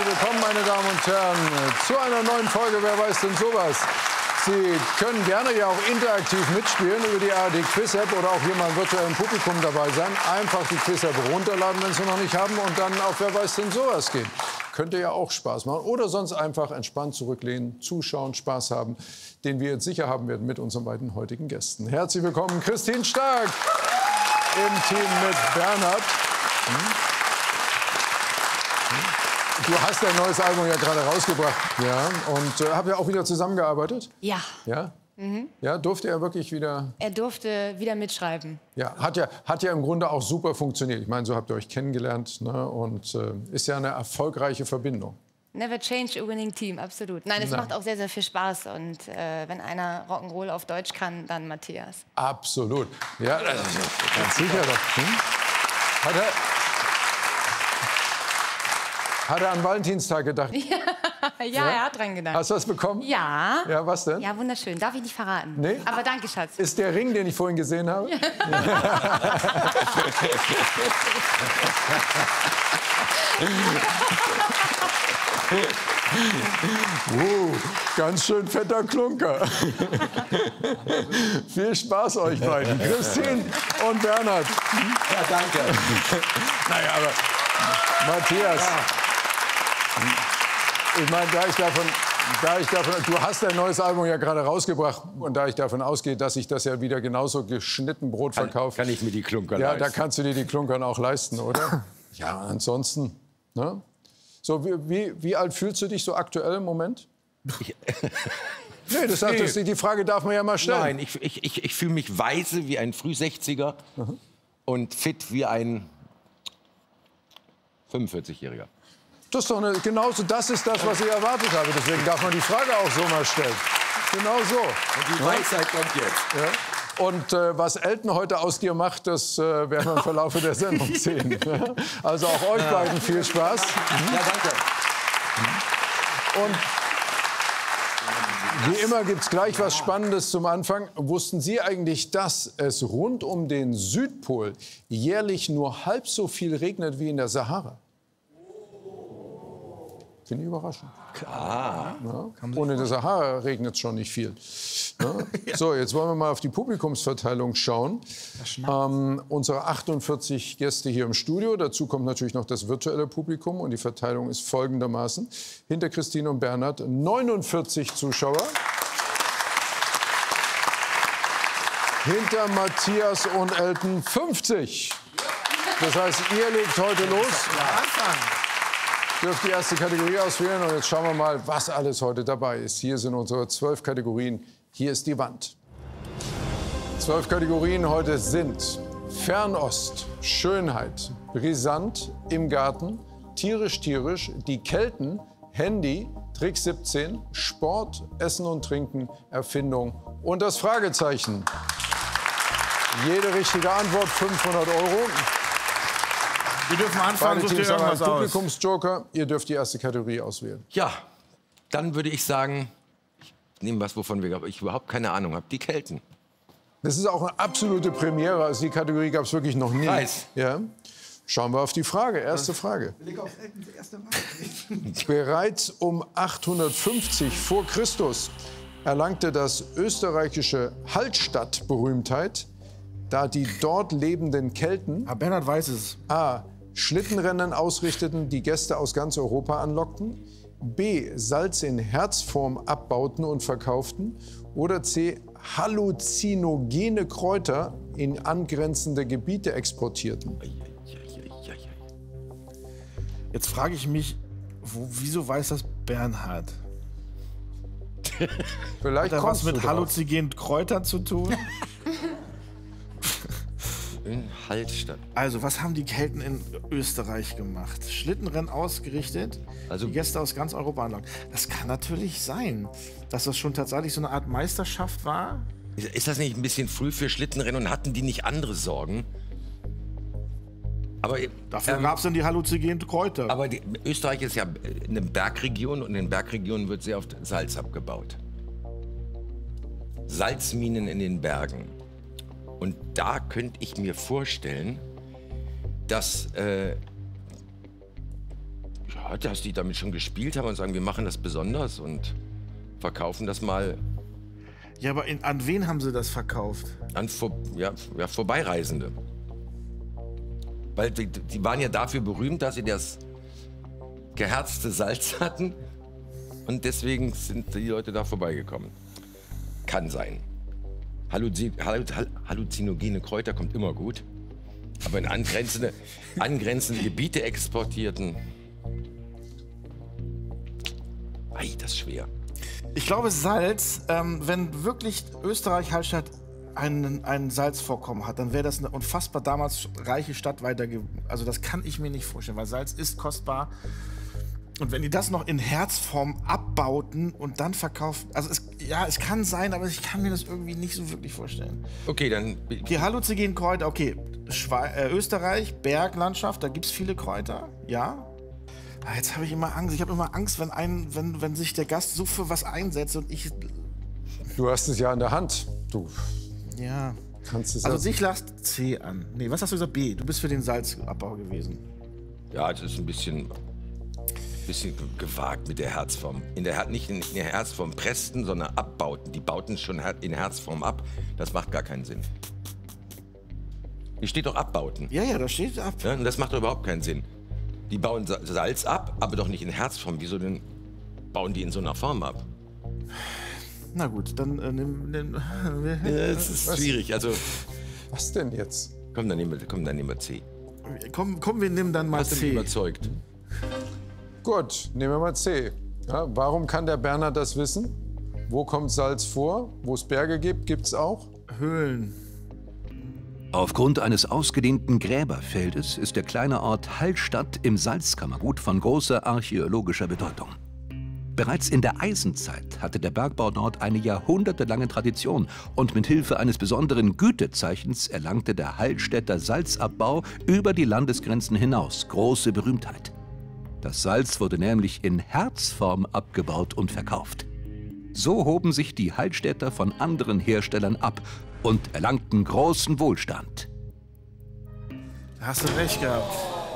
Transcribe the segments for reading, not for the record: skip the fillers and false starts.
Herzlich willkommen, meine Damen und Herren, zu einer neuen Folge Wer weiß denn sowas? Sie können gerne ja auch interaktiv mitspielen über die ARD Quiz-App oder auch hier mal im virtuellen Publikum dabei sein. Einfach die Quiz-App runterladen, wenn Sie noch nicht haben, und dann auf Wer weiß denn sowas gehen. Könnte ja auch Spaß machen. Oder sonst einfach entspannt zurücklehnen, zuschauen, Spaß haben, den wir jetzt sicher haben werden mit unseren beiden heutigen Gästen. Herzlich willkommen, Christine Stark im Team mit Bernhard. Du hast dein neues Album ja gerade rausgebracht, ja, und habt ihr auch wieder zusammengearbeitet? Ja. Ja? Ja, durfte er wirklich wieder? Er durfte wieder mitschreiben. Ja, hat ja im Grunde auch super funktioniert. Ich meine, so habt ihr euch kennengelernt, ne, und ist ja eine erfolgreiche Verbindung. Never change a winning team, absolut. Nein, es macht auch sehr, sehr viel Spaß. Und wenn einer Rock'n'Roll auf Deutsch kann, dann Matthias. Absolut. Ja, ganz sicher doch. Hat er an Valentinstag gedacht? Ja, er hat dran gedacht. Hast du das bekommen? Ja. Ja, was denn? Ja, wunderschön. Darf ich nicht verraten. Nee? Aber danke, Schatz. Ist der Ring, den ich vorhin gesehen habe? Ja. Ganz schön fetter Klunker. Viel Spaß euch beiden, Christine und Bernhard. Ja, danke. Naja, aber Matthias, ich meine, du hast dein neues Album ja gerade rausgebracht, und da ich davon ausgehe, dass sich das ja wieder genauso geschnitten Brot verkauft. Kann ich mir die Klunker ja, leisten? Da kannst du dir die Klunkern auch leisten, oder? Ja, ansonsten, ne? So, wie alt fühlst du dich so aktuell im Moment? Nee, die Frage darf man ja mal stellen. Nein, ich fühle mich weise wie ein Früh-60er und fit wie ein 45-Jähriger. Das ist doch das ist das, was ich erwartet habe. Deswegen darf man die Frage auch so mal stellen. Genau so. Und die Weisheit kommt jetzt. Ja. Und was Elton heute aus dir macht, das werden wir im Verlauf der Sendung sehen. Also auch euch beiden viel Spaß. Ja, danke. Und wie immer gibt es gleich was Spannendes zum Anfang. Wussten Sie eigentlich, dass es rund um den Südpol jährlich nur halb so viel regnet wie in der Sahara? Finde ich überraschend. Ah. Ja, ohne der Sahara regnet es schon nicht viel. Ja. So, jetzt wollen wir mal auf die Publikumsverteilung schauen. Unsere 48 Gäste hier im Studio. Dazu kommt natürlich noch das virtuelle Publikum. Und die Verteilung ist folgendermaßen. Hinter Christine und Bernhard 49 Zuschauer. Hinter Matthias und Elton 50. Das heißt, ihr legt heute los. Dürft die erste Kategorie auswählen, und jetzt schauen wir mal, was alles heute dabei ist. Hier sind unsere 12 Kategorien. Hier ist die Wand. 12 Kategorien heute sind Fernost, Schönheit, brisant, im Garten, tierisch, die Kelten, Handy, Trick 17, Sport, Essen und Trinken, Erfindung und das Fragezeichen. Jede richtige Antwort 500 €. Wir dürfen anfangen, sucht ihr irgendwas aus. Publikumsjoker, ihr dürft die erste Kategorie auswählen. Ja, dann würde ich sagen, ich nehme was, wovon ich überhaupt keine Ahnung habe. Die Kelten. Das ist auch eine absolute Premiere. Also die Kategorie gab es wirklich noch nie. Weiß. Ja. Schauen wir auf die Frage. Erste Frage. Bereits um 850 vor Christus erlangte das österreichische Hallstatt Berühmtheit, da die dort lebenden Kelten Bernhard weiß es. A. Schlittenrennen ausrichteten, die Gäste aus ganz Europa anlockten, B. Salz in Herzform abbauten und verkauften, oder C. Halluzinogene Kräuter in angrenzende Gebiete exportierten. Jetzt frage ich mich, wieso weiß das Bernhard? Vielleicht Hat er was kommst mit du drauf. halluzinogenen Kräutern zu tun? In Hallstatt. Also, was haben die Kelten in Österreich gemacht? Schlittenrennen ausgerichtet, Also- die Gäste aus ganz Europa anlocken. Das kann natürlich sein, dass das schon tatsächlich so eine Art Meisterschaft war. Ist das nicht ein bisschen früh für Schlittenrennen und hatten die nicht andere Sorgen? Aber, Dafür gab es dann die halluzinogenen Kräuter. aber Österreich ist ja eine Bergregion, und in den Bergregionen wird sehr oft Salz abgebaut. Salzminen in den Bergen. Und da könnte ich mir vorstellen, dass Ja, dass die damit schon gespielt haben und sagen, wir machen das besonders und verkaufen das mal Ja, aber an wen haben sie das verkauft? an Vorbeireisende. Weil die waren ja dafür berühmt, dass sie das geherzte Salz hatten. Und deswegen sind die Leute da vorbeigekommen. Kann sein. Halluzinogene Kräuter kommt immer gut. Aber in angrenzende Gebiete exportierten. Ei, das ist schwer. Ich glaube, Salz, wenn wirklich Österreich-Hallstatt ein Salzvorkommen hat, dann wäre das eine unfassbar damals reiche Stadt Also das kann ich mir nicht vorstellen, weil Salz ist kostbar. Und wenn die das noch in Herzform abbauten und dann verkaufen, also es kann sein, aber ich kann mir das irgendwie nicht so wirklich vorstellen. Okay, dann... Okay, halluzinogene Kräuter, okay. Österreich, Berglandschaft, da gibt es viele Kräuter, ja. Aber jetzt habe ich immer Angst. Ich habe immer Angst, wenn sich der Gast so für was einsetzt und ich... Du hast es ja in der Hand. Du Ja. kannst es Also ich lasse C an. Nee, was hast du gesagt? B. Du bist für den Salzabbau gewesen. Ja, das ist ein bisschen gewagt mit der Herzform. Nicht in der Herzform pressten, sondern abbauten. Die bauten schon in Herzform ab. Das macht gar keinen Sinn. Hier steht doch abbauten. Ja, da steht ab. Ja, und das macht doch überhaupt keinen Sinn. Die bauen Salz ab, aber doch nicht in Herzform. Wieso denn bauen die in so einer Form ab? Na gut, dann nimm Es ist schwierig. Also, Was denn jetzt? komm, dann nehmen wir C. Komm, wir nehmen dann mal Hast du mich C. überzeugt? Gut, nehmen wir mal C. Ja, warum kann der Berner das wissen? Wo kommt Salz vor? Wo es Berge gibt, gibt es auch? Höhlen. Aufgrund eines ausgedehnten Gräberfeldes ist der kleine Ort Hallstatt im Salzkammergut von großer archäologischer Bedeutung. Bereits in der Eisenzeit hatte der Bergbau dort eine jahrhundertelange Tradition und mit Hilfe eines besonderen Gütezeichens erlangte der Hallstätter Salzabbau über die Landesgrenzen hinaus große Berühmtheit. Das Salz wurde nämlich in Herzform abgebaut und verkauft. So hoben sich die Hallstätter von anderen Herstellern ab und erlangten großen Wohlstand. Da hast du recht gehabt.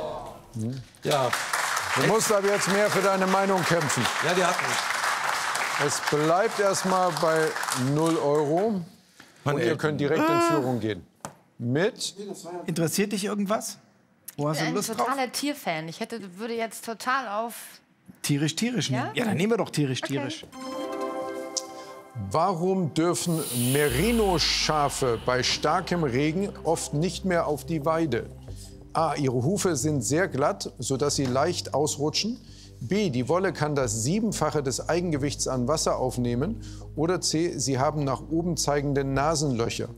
Ja. Du musst aber jetzt mehr für deine Meinung kämpfen. Ja, die hatten Es bleibt erstmal bei 0 Euro. Und ihr könnt direkt in Führung gehen. Mit Interessiert dich irgendwas? Wo hast Ich du bin ein Lust drauf? totaler Tierfan. Würde jetzt total auf... Tierisch Ja? nehmen. Ja, dann nehmen wir doch tierisch. Warum dürfen Merino-Schafe bei starkem Regen oft nicht mehr auf die Weide? A. Ihre Hufe sind sehr glatt, sodass sie leicht ausrutschen. B. Die Wolle kann das 7-fache des Eigengewichts an Wasser aufnehmen. Oder C. Sie haben nach oben zeigende Nasenlöcher.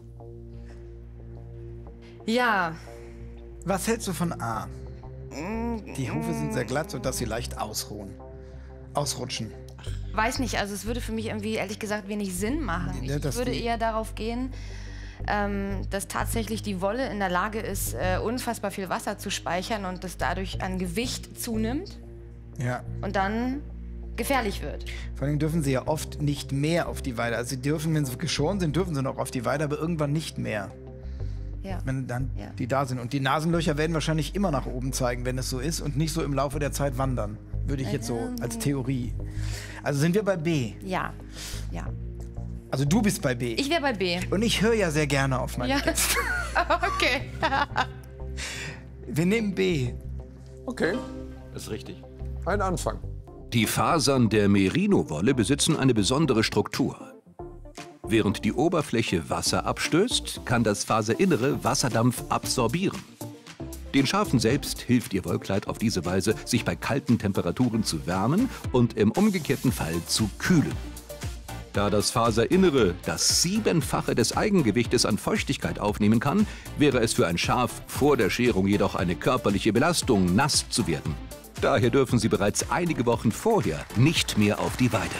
Ja, Was hältst du von A? Die Hufe sind sehr glatt, sodass sie leicht ausrutschen. weiß nicht. Also es würde für mich irgendwie, ehrlich gesagt, wenig Sinn machen. Ja, Ich dass würde die- eher darauf gehen, dass tatsächlich die Wolle in der Lage ist, unfassbar viel Wasser zu speichern und das dadurch an Gewicht zunimmt Ja. und dann gefährlich wird. Vor allem dürfen sie ja oft nicht mehr auf die Weide. Also sie dürfen, wenn sie geschoren sind, dürfen sie noch auf die Weide, aber irgendwann nicht mehr. Ja. Wenn dann Ja. die da sind. Und die Nasenlöcher werden wahrscheinlich immer nach oben zeigen, wenn es so ist und nicht so im Laufe der Zeit wandern. Würde ich jetzt so als Theorie. Also sind wir bei B. Ja, ja. Also du bist bei B. Ich wäre bei B. Und ich höre ja sehr gerne auf meine Ja. Gäste. Okay. Wir nehmen B. Okay, Das ist richtig. ein Anfang. Die Fasern der Merino-Wolle besitzen eine besondere Struktur. Während die Oberfläche Wasser abstößt, kann das Faserinnere Wasserdampf absorbieren. Den Schafen selbst hilft ihr Wollkleid auf diese Weise, sich bei kalten Temperaturen zu wärmen und im umgekehrten Fall zu kühlen. Da das Faserinnere das 7-fache des Eigengewichtes an Feuchtigkeit aufnehmen kann, wäre es für ein Schaf vor der Scherung jedoch eine körperliche Belastung, nass zu werden. Daher dürfen sie bereits einige Wochen vorher nicht mehr auf die Weide.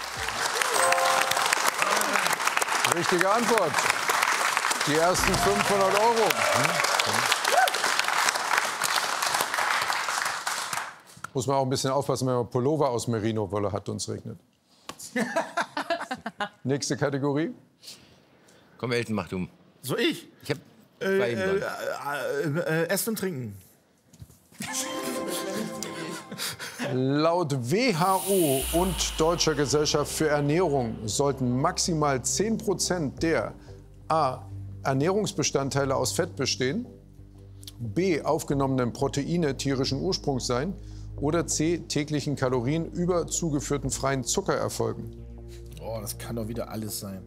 Richtige Antwort. Die ersten 500 Euro. Muss man auch ein bisschen aufpassen, wenn man Pullover aus Merino-Wolle hat und es regnet. Nächste Kategorie. Komm, Elton, mach du. So ich? Ich hab zwei im Land. Essen und Trinken. Laut WHO und Deutscher Gesellschaft für Ernährung sollten maximal 10% der A. Ernährungsbestandteile aus Fett bestehen, B. aufgenommenen Proteine tierischen Ursprungs sein oder C. täglichen Kalorien über zugeführten freien Zucker erfolgen. Oh, das kann doch wieder alles sein.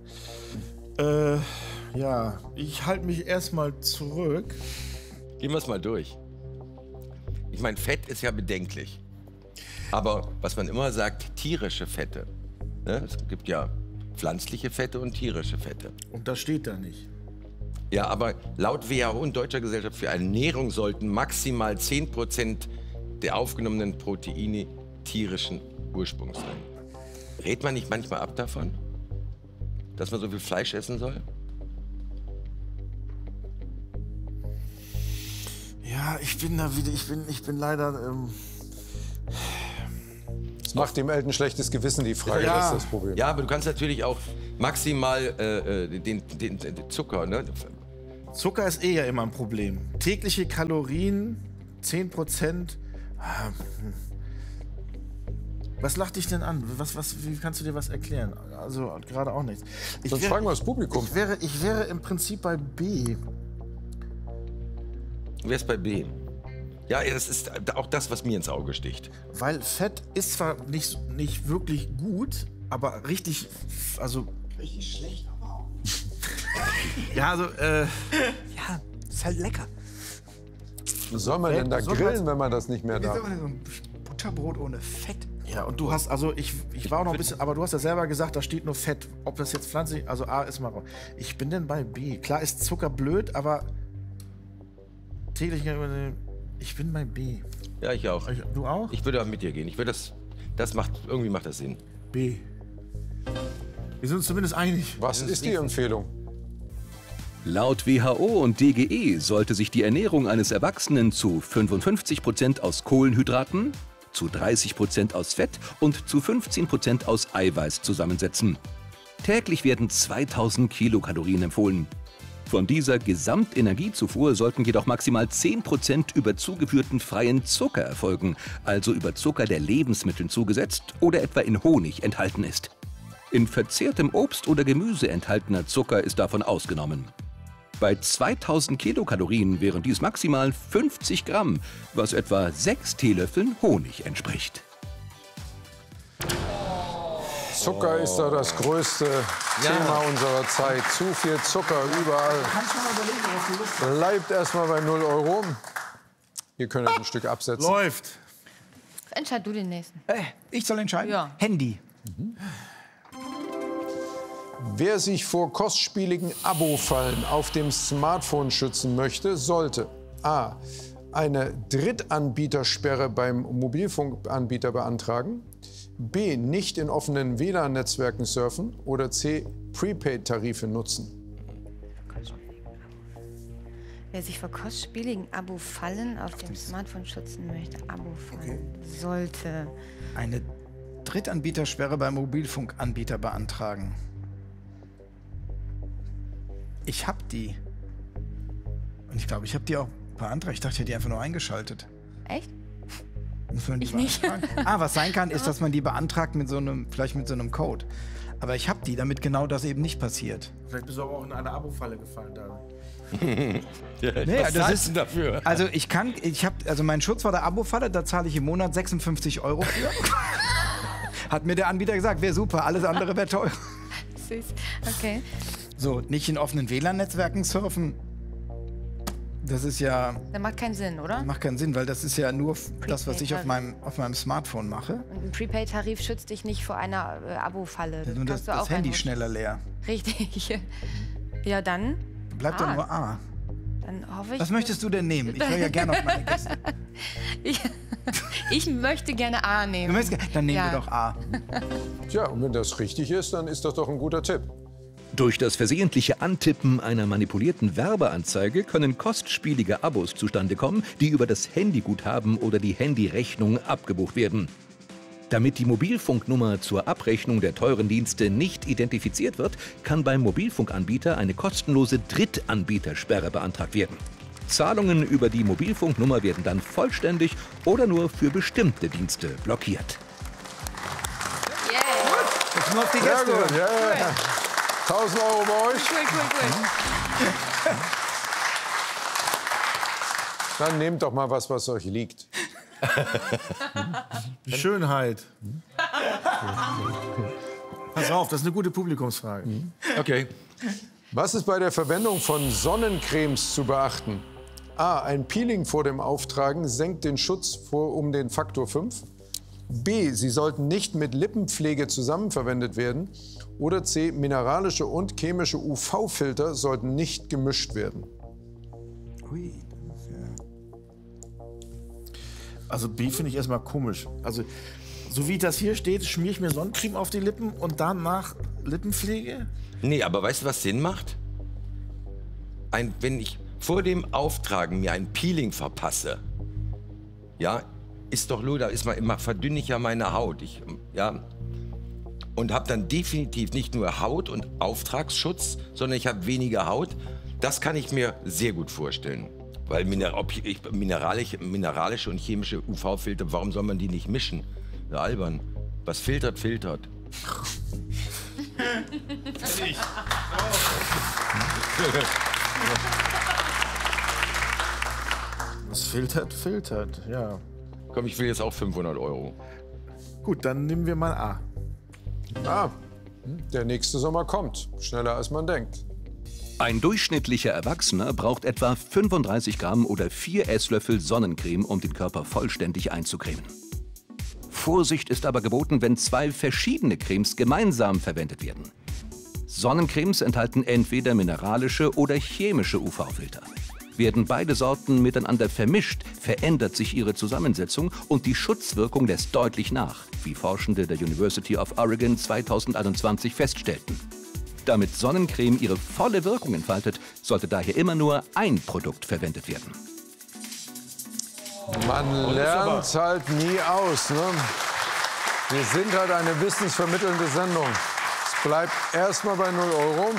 Ja, ich halte mich erstmal zurück. Gehen wir es mal durch. Ich meine, Fett ist ja bedenklich. Aber was man immer sagt, tierische Fette. Ne? Es gibt ja pflanzliche Fette und tierische Fette. Und das steht da nicht. Ja, aber laut WHO und Deutscher Gesellschaft für Ernährung sollten maximal 10% der aufgenommenen Proteine tierischen Ursprungs sein. Redet man nicht manchmal ab davon, dass man so viel Fleisch essen soll? Ja, ich bin da wieder, ich bin leider... Das macht dem Eltern schlechtes Gewissen, die Frage, Ja. das ist das Problem. Ja, aber du kannst natürlich auch maximal den Zucker, ne? Zucker ist ja immer ein Problem. Tägliche Kalorien, 10%. Was lacht dich denn an? Wie kannst du dir was erklären? Also gerade auch nichts. Sonst fragen wir das Publikum. Ich wäre im Prinzip bei B. Wer ist bei B? Ja, das ist auch das, was mir ins Auge sticht. Weil Fett ist zwar nicht wirklich gut, aber richtig, also... Richtig schlecht, aber auch. Ja, also, Ja, ist halt lecker. Was soll man denn da grillen, wenn man das nicht mehr Wie darf? soll man denn so ein Butterbrot ohne Fett? ja, und du hast, also ich war auch noch ein bisschen, aber du hast ja selber gesagt, da steht nur Fett. Ob das jetzt pflanzlich, also A ist mal raus. Ich bin denn bei B. Klar ist Zucker blöd, aber täglich, ich bin bei B. Ja, ich auch. Du auch? Ich würde auch mit dir gehen. Ich würde irgendwie macht das Sinn. B. Wir sind uns zumindest einig. Was ist die Empfehlung? Laut WHO und DGE sollte sich die Ernährung eines Erwachsenen zu 55% aus Kohlenhydraten, zu 30% aus Fett und zu 15% aus Eiweiß zusammensetzen. Täglich werden 2000 Kilokalorien empfohlen. Von dieser Gesamtenergiezufuhr sollten jedoch maximal 10% über zugeführten freien Zucker erfolgen, also über Zucker, der Lebensmitteln zugesetzt oder etwa in Honig enthalten ist. In verzehrtem Obst oder Gemüse enthaltener Zucker ist davon ausgenommen. Bei 2000 Kilokalorien wären dies maximal 50 Gramm, was etwa 6 Teelöffeln Honig entspricht. Zucker ist da das größte Thema unserer Zeit. Zu viel Zucker überall. Kannst du mal überlegen, was du Lust Bleibt erstmal bei 0 Euro. Ihr könnt ein Stück absetzen. Läuft. Entscheid du den nächsten. Ich soll entscheiden? Ja. Handy. Wer sich vor kostspieligen Abo-Fallen auf dem Smartphone schützen möchte, sollte A. eine Drittanbietersperre beim Mobilfunkanbieter beantragen, B. nicht in offenen WLAN-Netzwerken surfen oder C. Prepaid-Tarife nutzen. Wer sich vor kostspieligen Abo-Fallen auf dem Smartphone schützen möchte, Abo-Fallen sollte. Eine Drittanbietersperre beim Mobilfunkanbieter beantragen. Ich hab die. Und ich glaube, ich habe die auch beantragt. Ich dachte, ich hätte die einfach nur eingeschaltet. Echt? Muss man die Ich nicht. beantragen? Was sein kann, ist, dass man die beantragt mit so einem, vielleicht mit so einem Code. Aber ich habe die, damit genau das eben nicht passiert. Vielleicht bist du aber auch in eine Abo-Falle gefallen, David. Nee, Was zahlst du dafür? Also also mein Schutz war der Abo-Falle, da zahle ich im Monat 56 € für. Hat mir der Anbieter gesagt, wäre super, alles andere wäre teuer. Süß. Okay. So, nicht in offenen WLAN-Netzwerken surfen. Das ist ja, Das macht keinen Sinn, oder? macht keinen Sinn, weil das ist ja nur das, was ich auf meinem Smartphone mache. Und ein Prepaid-Tarif schützt dich nicht vor einer Abo-Falle. Nur das kannst du auch Handy reinrutschen. schneller leer. Richtig. Ja, dann. Bleibt doch nur A. Dann hoffe ich. Was möchtest du denn nehmen? Ich höre ja gerne auf meine Gäste. Ich möchte gerne A nehmen. Dann nehmen Ja. wir doch A. Tja, und wenn das richtig ist, dann ist das doch ein guter Tipp. Durch das versehentliche Antippen einer manipulierten Werbeanzeige können kostspielige Abos zustande kommen, die über das Handyguthaben oder die Handyrechnung abgebucht werden. Damit die Mobilfunknummer zur Abrechnung der teuren Dienste nicht identifiziert wird, kann beim Mobilfunkanbieter eine kostenlose Drittanbietersperre beantragt werden. Zahlungen über die Mobilfunknummer werden dann vollständig oder nur für bestimmte Dienste blockiert. Jetzt nur auf die Sehr Gäste. gut, ja. 1000 Euro bei euch. Cool. Dann nehmt doch mal was euch liegt. Schönheit. Pass auf, das ist eine gute Publikumsfrage. Okay. Was ist bei der Verwendung von Sonnencremes zu beachten? A. Ein Peeling vor dem Auftragen senkt den Schutz um den Faktor 5. B. Sie sollten nicht mit Lippenpflege zusammenverwendet werden. Oder C. Mineralische und chemische UV-Filter sollten nicht gemischt werden. Ui. Also B finde ich erstmal komisch. Also so wie das hier steht, schmiere ich mir Sonnencreme auf die Lippen und danach Lippenpflege? Nee, aber weißt du, was Sinn macht? Wenn ich vor dem Auftragen mir ein Peeling verpasse, ja, ist doch nur, verdünne ich ja meine Haut. Und habe dann definitiv nicht nur Haut- und Auftragsschutz, sondern ich habe weniger Haut. Das kann ich mir sehr gut vorstellen. Weil mineralische und chemische UV-Filter, warum soll man die nicht mischen? Ja, albern. Was filtert, filtert. Das filtert, ja. Komm, ich will jetzt auch 500 Euro. Gut, dann nehmen wir mal A. Der nächste Sommer kommt. Schneller als man denkt. Ein durchschnittlicher Erwachsener braucht etwa 35 Gramm oder 4 Esslöffel Sonnencreme, um den Körper vollständig einzucremen. Vorsicht ist aber geboten, wenn 2 verschiedene Cremes gemeinsam verwendet werden. Sonnencremes enthalten entweder mineralische oder chemische UV-Filter. Werden beide Sorten miteinander vermischt, verändert sich ihre Zusammensetzung und die Schutzwirkung lässt deutlich nach, wie Forschende der University of Oregon 2021 feststellten. Damit Sonnencreme ihre volle Wirkung entfaltet, sollte daher immer nur ein Produkt verwendet werden. Man lernt halt nie aus. Ne? Wir sind halt eine wissensvermittelnde Sendung. Es bleibt erstmal bei 0 Euro.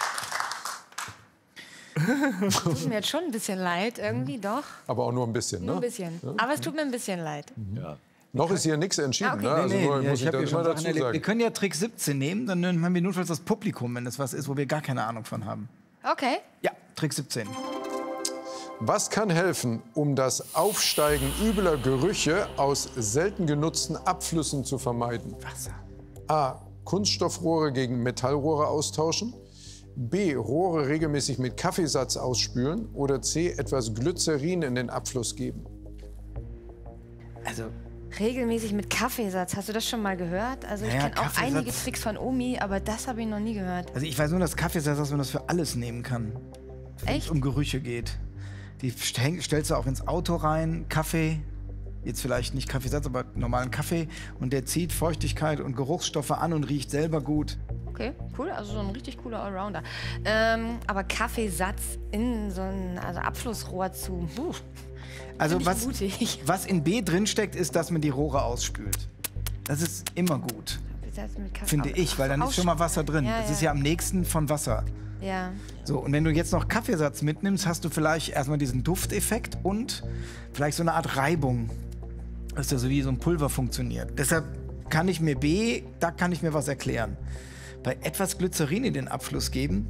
Tut mir jetzt schon ein bisschen leid, irgendwie doch. Aber auch nur ein bisschen. Nur Ne? ein bisschen. Aber es tut mir ein bisschen leid. Ja. Noch ist hier nichts entschieden. Okay. Ne? Also nur, muss ich hab das hier schon mal Sachen dazu erlebt. Wir sagen. können ja Trick 17 nehmen, dann haben wir notfalls das Publikum, wenn es was ist, wo wir gar keine Ahnung von haben. Okay. Ja, Trick 17. Was kann helfen, um das Aufsteigen übler Gerüche aus selten genutzten Abflüssen zu vermeiden? Wasser. A. Kunststoffrohre gegen Metallrohre austauschen. B. Rohre regelmäßig mit Kaffeesatz ausspülen. Oder C. Etwas Glycerin in den Abfluss geben. Also, Regelmäßig mit Kaffeesatz. Hast du das schon mal gehört? Also ich Naja, kenne auch Kaffeesatz- einige Tricks von Omi, aber das habe ich noch nie gehört. also ich weiß nur, dass Kaffeesatz, dass man das für alles nehmen kann, wenn es Echt? um Gerüche geht. Die stellst du auch ins Auto rein, Kaffee, jetzt vielleicht nicht Kaffeesatz, aber normalen Kaffee. Und der zieht Feuchtigkeit und Geruchsstoffe an und riecht selber gut. Okay, cool. Also so ein richtig cooler Allrounder. Aber Kaffeesatz in so ein Abflussrohr zu... Also Find ich mutig. was in B drinsteckt, ist, dass man die Rohre ausspült. Das ist immer gut, Kaffeesatz mit Kaffee. finde ich, weil dann ist schon mal Wasser drin. Ja, Das ja. ist ja am nächsten von Wasser. Ja. So, und wenn du jetzt noch Kaffeesatz mitnimmst, hast du vielleicht erstmal diesen Dufteffekt und vielleicht so eine Art Reibung, dass der so wie so ein Pulver funktioniert. Deshalb kann ich mir B, da kann ich mir was erklären. Bei etwas Glycerin in den Abfluss geben,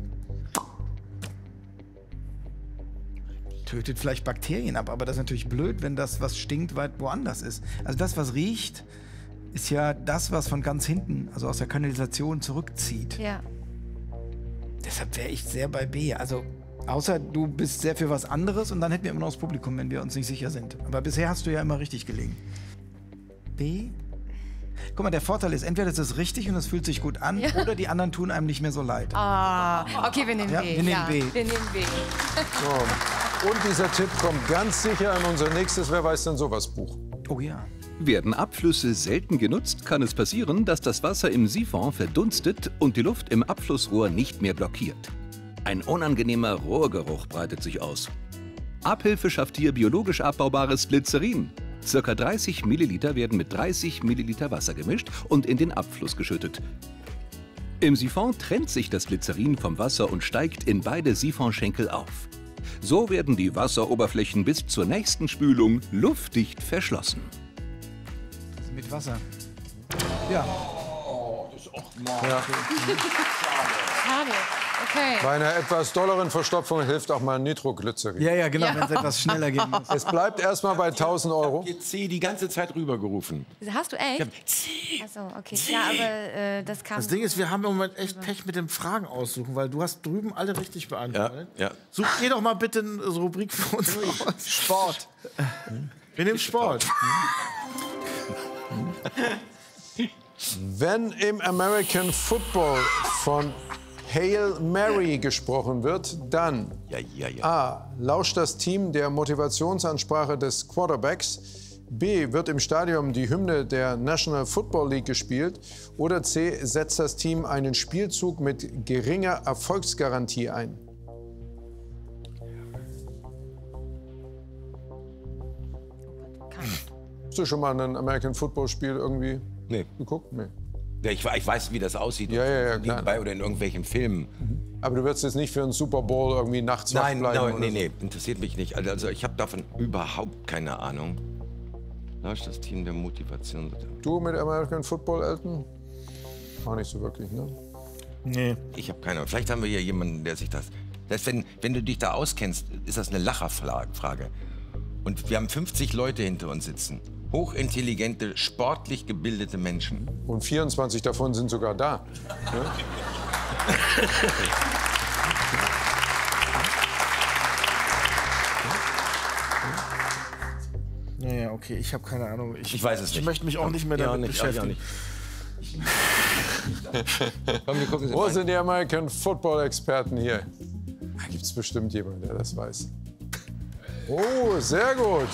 tötet vielleicht Bakterien ab, aber das ist natürlich blöd, wenn das, was stinkt, weit woanders ist. Also das, was riecht, ist ja das, was von ganz hinten, also aus der Kanalisation zurückzieht. Ja. Deshalb wäre ich sehr bei B. Also, außer du bist sehr für was anderes und dann hätten wir immer noch das Publikum, wenn wir uns nicht sicher sind. Aber bisher hast du ja immer richtig gelegen. B? Guck mal, der Vorteil ist, entweder ist es richtig und es fühlt sich gut an, oder die anderen tun einem nicht mehr so leid. Okay, wir nehmen Ja, B. wir nehmen B. Wir nehmen B. So. Und dieser Tipp kommt ganz sicher in unser nächstes Wer weiß denn sowas Buch. Oh ja. Werden Abflüsse selten genutzt, kann es passieren, dass das Wasser im Siphon verdunstet und die Luft im Abflussrohr nicht mehr blockiert. Ein unangenehmer Rohrgeruch breitet sich aus. Abhilfe schafft hier biologisch abbaubares Glycerin. Circa 30 Milliliter werden mit 30 Milliliter Wasser gemischt und in den Abfluss geschüttet. Im Siphon trennt sich das Glycerin vom Wasser und steigt in beide Siphonschenkel auf. So werden die Wasseroberflächen bis zur nächsten Spülung luftdicht verschlossen. Mit Wasser. Ja. Schade. Okay. Bei einer etwas dolleren Verstopfung hilft auch mal Nitroglycerin. Ja, genau, wenn es etwas schneller gehen muss. Es bleibt erstmal bei 1.000 Euro. Ich habe C die ganze Zeit rübergerufen. Hast du echt? C. Achso, okay. Ja, aber das kam. Das Ding ist, wir haben im Moment echt Pech mit dem Fragen aussuchen, weil du hast drüben alle richtig beantwortet. Ja. Such dir doch mal bitte eine Rubrik für uns aus. Sport. Wir nehmen Sport. Wenn im American Football von Hail Mary gesprochen wird, dann A. Lauscht das Team der Motivationsansprache des Quarterbacks, B. Wird im Stadion die Hymne der National Football League gespielt oder C. Setzt das Team einen Spielzug mit geringer Erfolgsgarantie ein. Hast du schon mal ein American Football Spiel irgendwie geguckt? Nee. Ja, ich weiß, wie das aussieht. Ja, nebenbei oder in irgendwelchen Filmen. Aber du wirst jetzt nicht für einen Super Bowl irgendwie nachts wach bleiben? Nee, interessiert mich nicht. Also ich habe davon überhaupt keine Ahnung. Lauscht das Team der Motivation. Du mit American Football, Elton? Auch nicht so wirklich, ne? Nee. Ich habe keine Ahnung. Vielleicht haben wir hier jemanden, der sich das... Wenn du dich da auskennst, ist das eine Lacherfrage. Und wir haben 50 Leute hinter uns sitzen. Hochintelligente, sportlich gebildete Menschen. Und 24 davon sind sogar da. Naja, okay, ich habe keine Ahnung. Ich weiß es nicht. Ich möchte mich auch nicht mehr damit beschäftigen. Komm, wir gucken Wo sind die American Football Experten hier? Da gibt es bestimmt jemanden, der das weiß. Oh, sehr gut.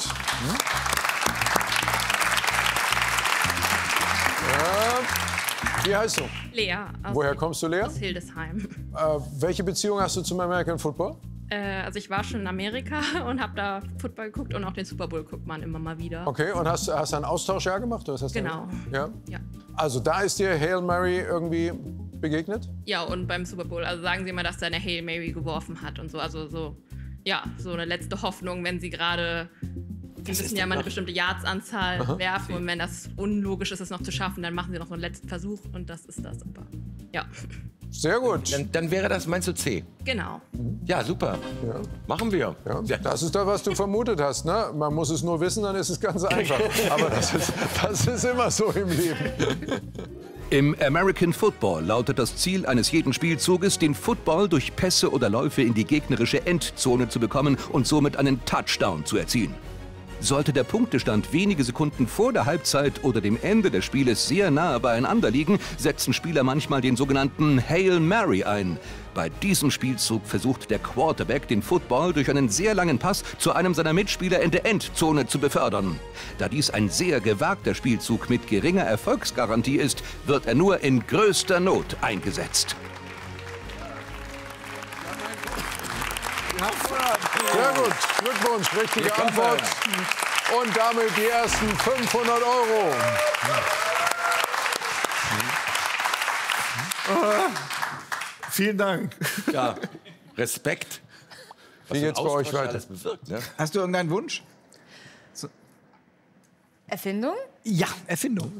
Wie heißt du? Lea. Woher kommst du, Lea? Aus Hildesheim. Welche Beziehung hast du zum American Football? Also ich war schon in Amerika und habe da Football geguckt und auch den Super Bowl guckt man immer mal wieder. Okay, und hast du ein Austauschjahr gemacht? Oder was hast Genau. Du ja? Ja. Also da ist dir Hail Mary irgendwie begegnet? Ja, und beim Super Bowl, also sagen sie immer, dass er eine Hail Mary geworfen hat und so. Also so eine letzte Hoffnung, wenn sie gerade... Die müssen ja mal eine bestimmte Yardsanzahl werfen und wenn das unlogisch ist, es noch zu schaffen, dann machen sie noch so einen letzten Versuch und das ist das. Aber ja. Sehr gut. Dann wäre das, meinst du, C? Genau. Ja, super. Ja. Machen wir. Ja. Das ist das, was du vermutet hast. Ne? Man muss es nur wissen, dann ist es ganz einfach. Aber das ist immer so im Leben. Im American Football lautet das Ziel eines jeden Spielzuges, den Football durch Pässe oder Läufe in die gegnerische Endzone zu bekommen und somit einen Touchdown zu erzielen. Sollte der Punktestand wenige Sekunden vor der Halbzeit oder dem Ende des Spieles sehr nahe beieinander liegen, setzen Spieler manchmal den sogenannten Hail Mary ein. Bei diesem Spielzug versucht der Quarterback, den Football durch einen sehr langen Pass zu einem seiner Mitspieler in der Endzone zu befördern. Da dies ein sehr gewagter Spielzug mit geringer Erfolgsgarantie ist, wird er nur in größter Not eingesetzt. Sehr gut. Glückwunsch, richtige Antwort. Und damit die ersten 500 Euro. Vielen Dank. Ja, Respekt. Wie geht's bei euch weiter? Alles bewirkt, ne? Hast du irgendeinen Wunsch? Erfindung? Ja, Erfindung.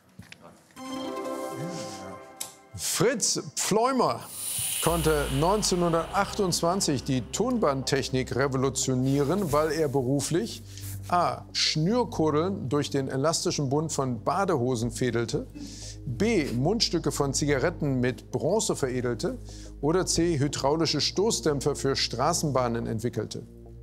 Fritz Pfleumer konnte 1928 die Tonbandtechnik revolutionieren, weil er beruflich A. Schnürkurdeln durch den elastischen Bund von Badehosen fädelte, B. Mundstücke von Zigaretten mit Bronze veredelte oder C. hydraulische Stoßdämpfer für Straßenbahnen entwickelte.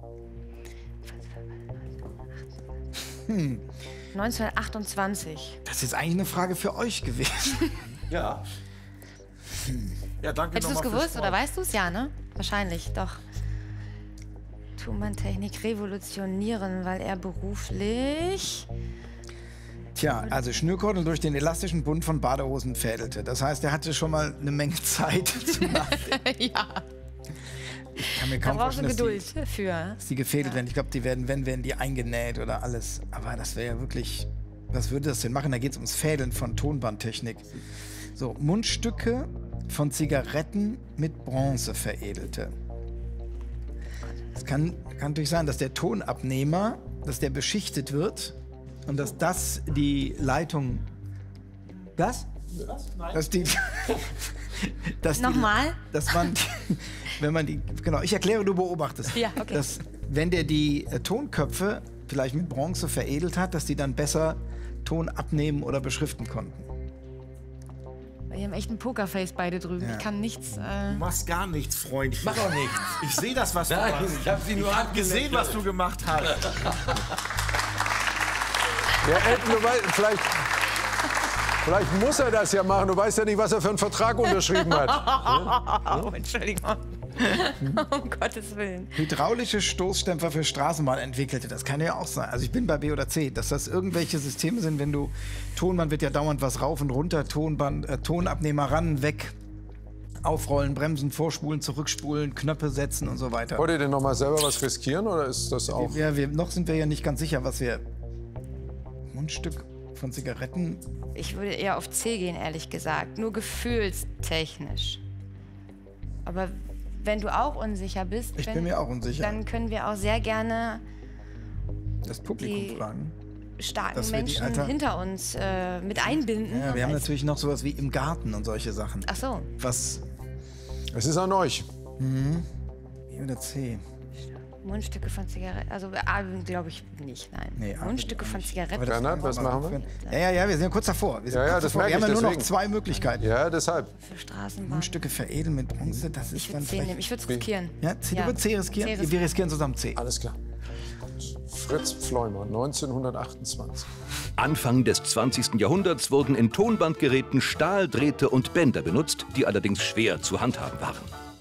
1928. Das ist jetzt eigentlich eine Frage für euch gewesen. Ja. Ja, danke Hättest du es nochmal fürs gewusst oder weißt du es? Ja, ne? Wahrscheinlich, doch. Tonbandtechnik revolutionieren, weil er beruflich... Tja, also Schnürkordeln durch den elastischen Bund von Badehosen fädelte. Das heißt, er hatte schon mal eine Menge Zeit zu nachdenken. Ja, Ich kann mir da kaum brauchst du vorstellen, Geduld für. dass die gefädelt werden. Ich glaube, die werden die eingenäht oder alles. Aber das wäre ja wirklich... Was würde das denn machen? Da geht es ums Fädeln von Tonbandtechnik. So, Mundstücke von Zigaretten mit Bronze veredelte. Es kann natürlich sein, dass der Tonabnehmer, dass der beschichtet wird und dass das die Leitung... Was? Dass die... Nochmal? Dass man... Wenn man die... Genau, ich erkläre, du beobachtest. Ja, okay. Dass, wenn der die Tonköpfe vielleicht mit Bronze veredelt hat, dass die dann besser Ton abnehmen oder beschriften konnten. Wir haben echt ein Pokerface beide drüben. Ja. Ich kann nichts... Du machst gar nichts, Freundchen. Mach auch nichts. Ich sehe das, was du Nein, machst. ich habe sie nur Gesehen, was du gemacht hast. Ja, Elton, du weißt, vielleicht muss er das ja machen. Du weißt ja nicht, was er für einen Vertrag unterschrieben hat. Oh, Entschuldigung. Um Gottes Willen. Hydraulische Stoßdämpfer für Straßenbahn entwickelte. Das kann ja auch sein. Also ich bin bei B oder C, dass das irgendwelche Systeme sind, wenn du Tonband wird ja dauernd was rauf und runter, Tonabnehmer ran, weg, aufrollen, bremsen, vorspulen, zurückspulen, Knöpfe setzen und so weiter. Wollt ihr denn noch mal selber was riskieren oder ist das auch... Ja, noch sind wir ja nicht ganz sicher, was wir... Mundstück von Zigaretten... Ich würde eher auf C gehen, ehrlich gesagt. Nur gefühlstechnisch. Aber wenn du auch unsicher bist, Ich bin mir auch unsicher. dann können wir auch sehr gerne Das Publikum die- fragen. starken Dass wir die Menschen Alter- hinter uns mit einbinden. Ja, wir haben Als- natürlich noch sowas wie im Garten und solche Sachen. Ach so. Was... Es ist an euch. B oder C? Mundstücke von Zigaretten. Also A glaube ich nicht, nein. Nee, A Mundstücke will ich von nicht. Zigaretten. Aber das Bernhard, was machen wir? Ja, wir sind ja kurz davor. Wir sind Ja, ja, kurz das davor. merke Wir haben ich, ja nur noch deswegen. 2 Möglichkeiten. Ja, deshalb. Für Straßenbahn. Mundstücke veredeln mit Bronze, das Ich ist würde dann C nehmen. vielleicht... Ich würde es riskieren. Ja, C, Ja. du würdest C riskieren? C riskieren. Wir riskieren zusammen C. Alles klar. Fritz Pfleumer, 1928. Anfang des 20. Jahrhunderts wurden in Tonbandgeräten Stahldrähte und Bänder benutzt, die allerdings schwer zu handhaben waren.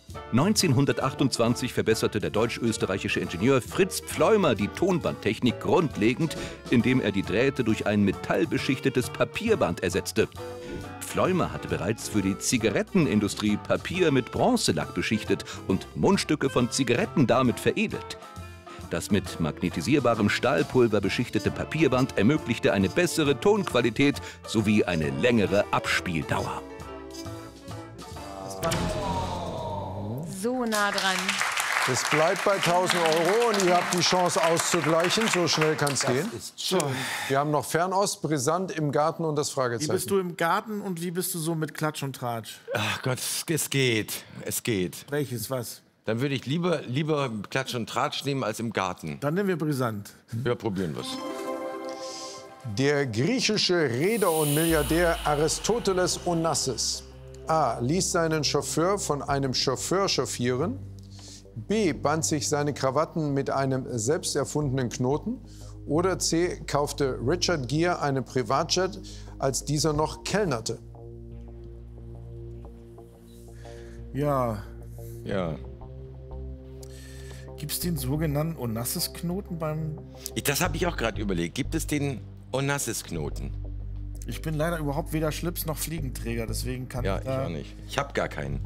1928 verbesserte der deutsch-österreichische Ingenieur Fritz Pfleumer die Tonbandtechnik grundlegend, indem er die Drähte durch ein metallbeschichtetes Papierband ersetzte. Pfleumer hatte bereits für die Zigarettenindustrie Papier mit Bronzelack beschichtet und Mundstücke von Zigaretten damit veredelt. Das mit magnetisierbarem Stahlpulver beschichtete Papierband ermöglichte eine bessere Tonqualität sowie eine längere Abspieldauer. So nah dran. Es bleibt bei 1.000 € und ihr habt die Chance auszugleichen. So schnell kann es gehen. Wir haben noch Fernost, brisant im Garten und das Wie Fragezeichen. bist du im Garten und wie bist du so mit Klatsch und Tratsch? Ach Gott, es geht. Es geht. Welches, was? Dann würde ich lieber Klatsch und Tratsch nehmen als im Garten. Dann nehmen wir brisant. Ja, probieren wir's. Der griechische Reeder und Milliardär Aristoteles Onassis A. ließ seinen Chauffeur von einem Chauffeur chauffieren. B. band sich seine Krawatten mit einem selbst erfundenen Knoten. Oder C. kaufte Richard Gere einen Privatjet, als dieser noch kellnerte. Ja. Ja. Gibt es den sogenannten Onassis-Knoten beim... Das habe ich auch gerade überlegt. Gibt es den Onassis-Knoten? Ich bin leider überhaupt weder Schlips noch Fliegenträger, deswegen kann Ja, ich ich da... auch nicht. Ich habe gar keinen.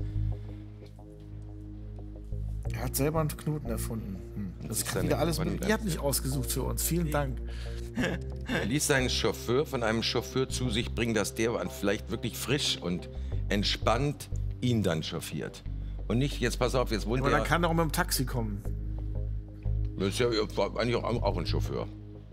Er hat selber einen Knoten erfunden. Das ist kann dann wieder alles... irgendwann- Ihr habt nicht ausgesucht für uns. Vielen Dank. Er ließ seinen Chauffeur von einem Chauffeur zu sich bringen, dass der vielleicht wirklich frisch und entspannt ihn dann chauffiert. Und nicht, jetzt pass auf, jetzt wohnt Aber er... dann kann er auch mit dem Taxi kommen. Das ist ja eigentlich auch ein Chauffeur.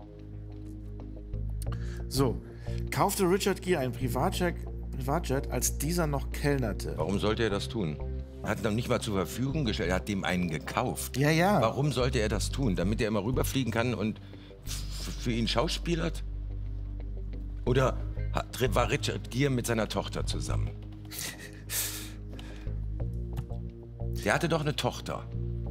So. Kaufte Richard Gere einen Privatjet, als dieser noch kellnerte. Warum sollte er das tun? Er hat ihn noch nicht mal zur Verfügung gestellt, er hat dem einen gekauft. Ja, ja. Warum sollte er das tun? Damit er immer rüberfliegen kann und für ihn schauspielert? Oder war Richard Gere mit seiner Tochter zusammen? Der hatte doch eine Tochter.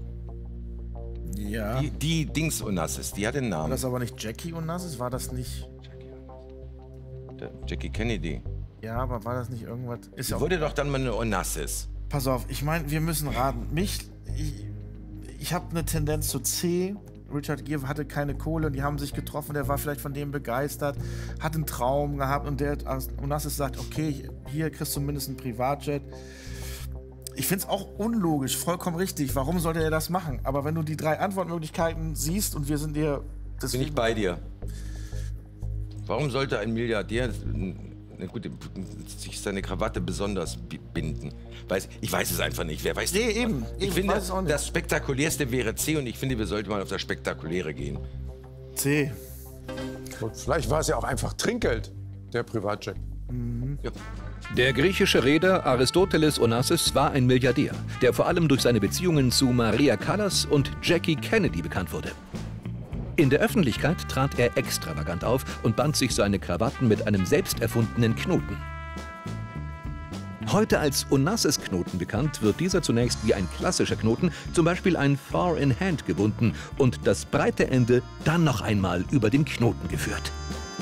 Ja. Die Dings Onassis, die hat den War Namen. das aber nicht Jackie Onassis? War das nicht... Jackie Kennedy. Ja, aber war das nicht irgendwas... Ist ja Sie auch... wurde doch dann mal eine Onassis. Pass auf, ich meine, wir müssen raten. Ich habe eine Tendenz zu C. Richard Gere hatte keine Kohle und die haben sich getroffen. Der war vielleicht von dem begeistert, hat einen Traum gehabt und der Onassis sagt, okay, hier kriegst du mindestens einen Privatjet. Ich finde es auch unlogisch, vollkommen richtig. Warum sollte er das machen? Aber wenn du die 3 Antwortmöglichkeiten siehst und wir sind dir... Bin ich bei dir. Warum sollte ein Milliardär gut, sich seine Krawatte besonders binden. Ich weiß es einfach nicht. Wer weiß Nee, das? eben. Ich finde, das Spektakulärste wäre C und ich finde, wir sollten mal auf das Spektakuläre gehen. C. Und vielleicht war es ja auch einfach Trinkgeld, der Privatjet. Ja. Der griechische Reeder Aristoteles Onassis war ein Milliardär, der vor allem durch seine Beziehungen zu Maria Callas und Jackie Kennedy bekannt wurde. In der Öffentlichkeit trat er extravagant auf und band sich seine Krawatten mit einem selbst erfundenen Knoten. Heute als Onassis-Knoten bekannt, wird dieser zunächst wie ein klassischer Knoten, zum Beispiel ein Four-in-Hand, gebunden und das breite Ende dann noch einmal über den Knoten geführt.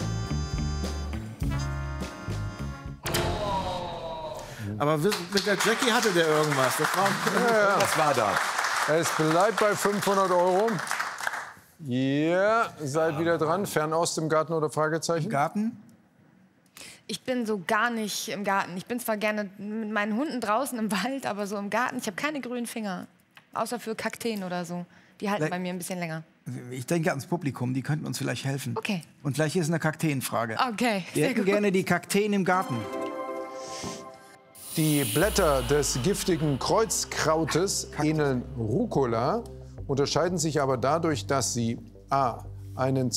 Aber mit der Jackie hatte der irgendwas. Was war da? Es bleibt bei 500 €. Ja, seid wieder dran. Fernost im Garten oder Fragezeichen? Garten? Ich bin so gar nicht im Garten. Ich bin zwar gerne mit meinen Hunden draußen im Wald, aber so im Garten, ich habe keine grünen Finger. Außer für Kakteen oder so. Die halten bei mir ein bisschen länger. Ich denke ans Publikum, die könnten uns vielleicht helfen. Okay. Und vielleicht ist eine Kakteenfrage. Okay, Wir sehr hätten gut. gerne die Kakteen im Garten. Die Blätter des giftigen Kreuzkrautes ähneln Rucola, unterscheiden sich aber dadurch, dass sie a. einen